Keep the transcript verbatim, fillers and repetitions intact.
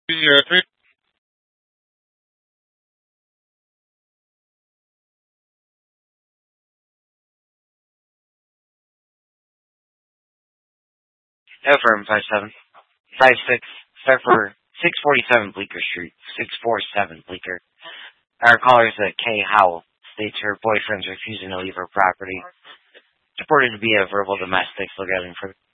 Zero three. Affirm five seven. Five six. Start for six forty seven Bleecker Street. Six four seven Bleecker. Our caller is uh, Kay Howell. States her boyfriend's refusing to leave her property. Reported to be a verbal domestic, so getting for